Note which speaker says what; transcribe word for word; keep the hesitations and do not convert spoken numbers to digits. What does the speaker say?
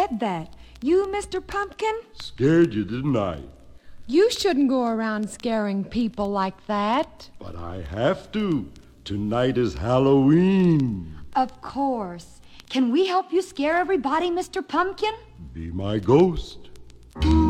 Speaker 1: said that? You, Mister Pumpkin?
Speaker 2: Scared you, didn't I?
Speaker 1: You shouldn't go around scaring people like that.
Speaker 2: But I have to. Tonight is Halloween.
Speaker 3: Of course. Can we help you scare everybody, Mister Pumpkin?
Speaker 2: Be my ghost.